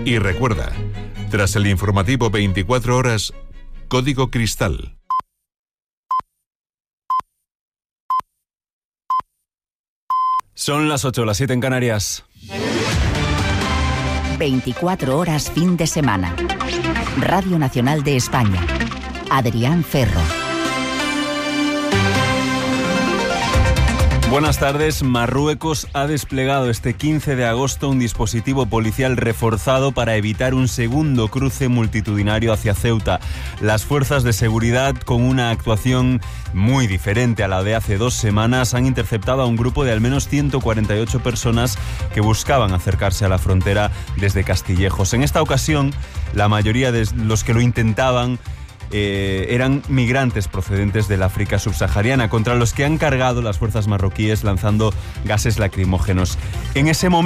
Y recuerda, tras el informativo 24 horas, Código Cristal. Son las 8, las 7 en Canarias. 24 horas fin de semana. Radio Nacional de España. Adrián Ferro. Buenas tardes. Marruecos ha desplegado este 15 de agosto un dispositivo policial reforzado para evitar un segundo cruce multitudinario hacia Ceuta. Las fuerzas de seguridad, con una actuación muy diferente a la de hace 2 semanas, han interceptado a un grupo de al menos 148 personas que buscaban acercarse a la frontera desde Castillejos. En esta ocasión, la mayoría de los que lo intentaban eran migrantes procedentes del África subsahariana, contra los que han cargado las fuerzas marroquíes lanzando gases lacrimógenos. En ese momento